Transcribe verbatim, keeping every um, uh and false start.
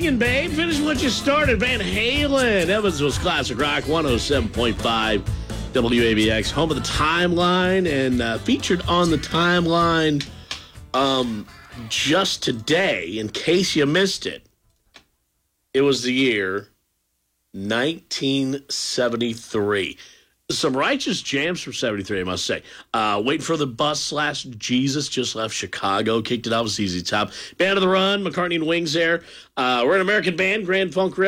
singing, babe. Finish what you started. Van Halen. Evansville's Classic Rock, one oh seven point five W A B X, home of the Timeline, and uh, featured on the Timeline um, just today, in case you missed it. It was the year nineteen seventy-three. Some righteous jams from seventy-three, I must say. Uh, Waiting for the Bus slash Jesus just left Chicago. Kicked it out with Z Z Top. Band of the Run, McCartney and Wings there. Uh, we're an American band, Grand Funk